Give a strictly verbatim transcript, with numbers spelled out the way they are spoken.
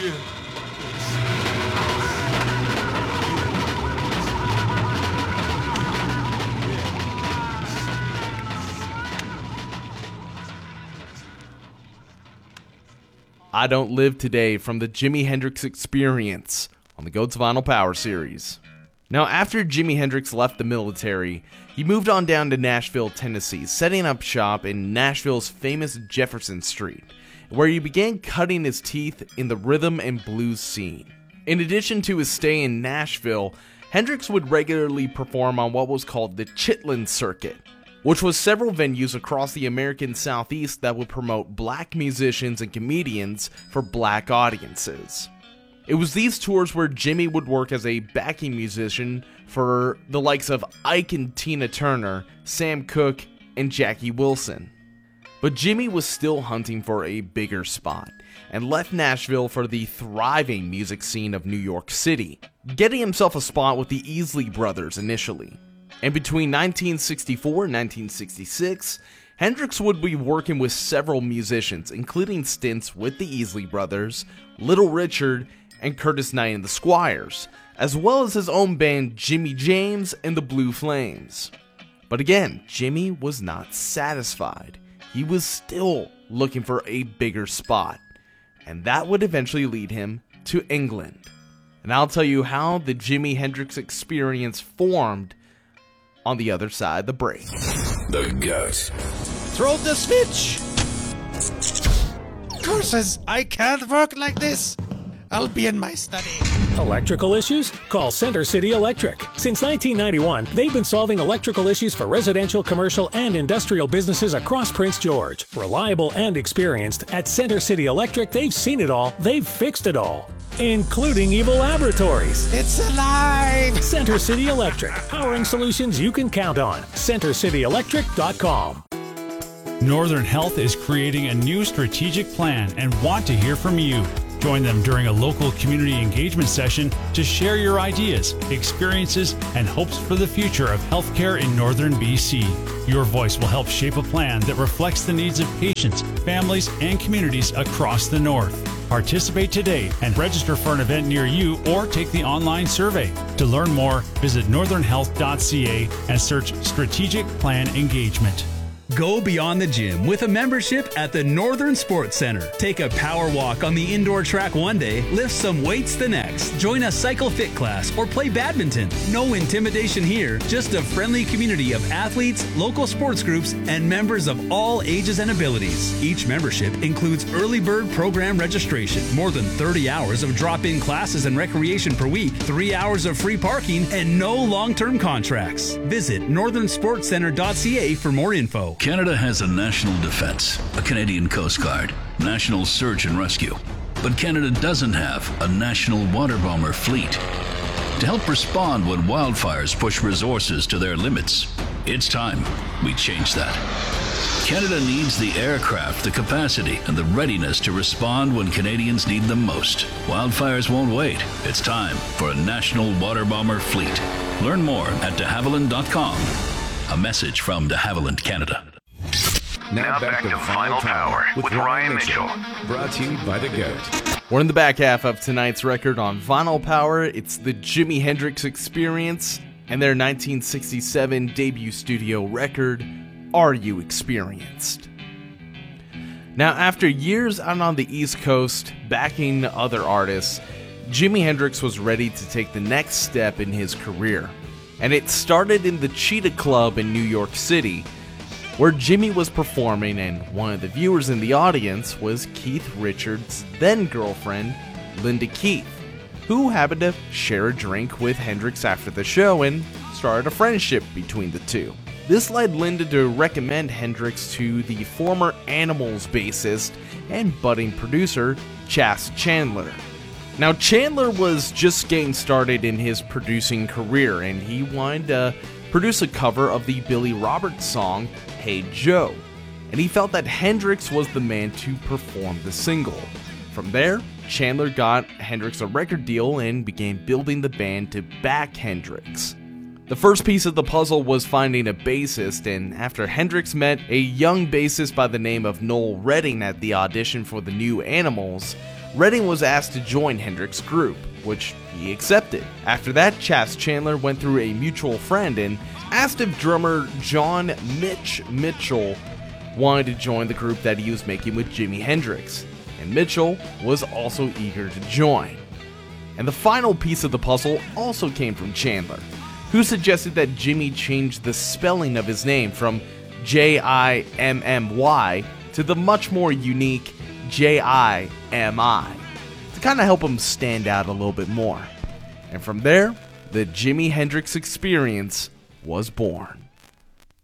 I Don't Live Today from the Jimi Hendrix Experience on the Goats Vinyl Power series. Now, after Jimi Hendrix left the military, he moved on down to Nashville, Tennessee, setting up shop in Nashville's famous Jefferson Street, where he began cutting his teeth in the rhythm and blues scene. In addition to his stay in Nashville, Hendrix would regularly perform on what was called the Chitlin Circuit, which was several venues across the American Southeast that would promote black musicians and comedians for black audiences. It was these tours where Jimi would work as a backing musician for the likes of Ike and Tina Turner, Sam Cooke, and Jackie Wilson. But Jimi was still hunting for a bigger spot, and left Nashville for the thriving music scene of New York City, getting himself a spot with the Isley Brothers initially. And between nineteen sixty-four and nineteen sixty-six, Hendrix would be working with several musicians, including stints with the Isley Brothers, Little Richard, and Curtis Knight and the Squires, as well as his own band Jimmy James and the Blue Flames. But again, Jimi was not satisfied. He was still looking for a bigger spot, and that would eventually lead him to England. And I'll tell you how the Jimi Hendrix Experience formed on the other side of the break. The Goat. Throw the switch! Curses, I can't work like this. I'll be in my study. Electrical issues? Call Center City Electric. Since nineteen ninety-one, they've been solving electrical issues for residential, commercial, and industrial businesses across Prince George. Reliable and experienced, at Center City Electric, they've seen it all, they've fixed it all, including evil laboratories. It's alive! Center City Electric, powering solutions you can count on. center city electric dot com. Northern Health is creating a new strategic plan and want to hear from you. Join them during a local community engagement session to share your ideas, experiences, and hopes for the future of healthcare in Northern B C. Your voice will help shape a plan that reflects the needs of patients, families, and communities across the North. Participate today and register for an event near you or take the online survey. To learn more, visit northern health dot c a and search Strategic Plan Engagement. Go beyond the gym with a membership at the Northern Sports Center. Take a power walk on the indoor track one day, lift some weights the next. Join a cycle fit class or play badminton. No intimidation here, just a friendly community of athletes, local sports groups, and members of all ages and abilities. Each membership includes early bird program registration, more than thirty hours of drop-in classes and recreation per week, three hours of free parking, and no long-term contracts. Visit northern sports center dot c a for more info. Canada has a national defense, a Canadian Coast Guard, national search and rescue. But Canada doesn't have a national water bomber fleet. To help respond when wildfires push resources to their limits, it's time we change that. Canada needs the aircraft, the capacity, and the readiness to respond when Canadians need them most. Wildfires won't wait. It's time for a national water bomber fleet. Learn more at de havilland dot com. A message from de Havilland, Canada. Now, now back, back to, to Final Power with, with Ryan Mitchell. Mitchell. Brought to you by The Goat. We're in the back half of tonight's record on Vinyl Power. It's the Jimi Hendrix Experience and their nineteen sixty-seven debut studio record, Are You Experienced? Now, after years out on the East Coast backing other artists, Jimi Hendrix was ready to take the next step in his career. And it started in the Cheetah Club in New York City, where Jimi was performing, and one of the viewers in the audience was Keith Richards' then-girlfriend, Linda Keith, who happened to share a drink with Hendrix after the show and started a friendship between the two. This led Linda to recommend Hendrix to the former Animals bassist and budding producer, Chas Chandler. Now, Chandler was just getting started in his producing career, and he wanted to produce a cover of the Billy Roberts song, Hey Joe, and he felt that Hendrix was the man to perform the single. From there, Chandler got Hendrix a record deal and began building the band to back Hendrix. The first piece of the puzzle was finding a bassist, and after Hendrix met a young bassist by the name of Noel Redding at the audition for the New Animals, Redding was asked to join Hendrix's group, which he accepted. After that, Chas Chandler went through a mutual friend and asked if drummer John Mitch Mitchell wanted to join the group that he was making with Jimi Hendrix, and Mitchell was also eager to join. And the final piece of the puzzle also came from Chandler, who suggested that Jimmy change the spelling of his name from J I M M Y to the much more unique J I M I to kind of help him stand out a little bit more. And from there, the Jimi Hendrix Experience was born.